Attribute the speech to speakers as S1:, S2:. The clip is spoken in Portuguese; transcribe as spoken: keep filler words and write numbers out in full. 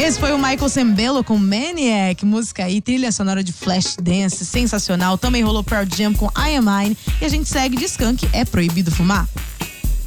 S1: Esse foi o Michael Sembello com Maniac, música aí, trilha sonora de Flashdance, sensacional. Também rolou Pearl Jam com I Am Mine. E a gente segue de Skank, É Proibido Fumar.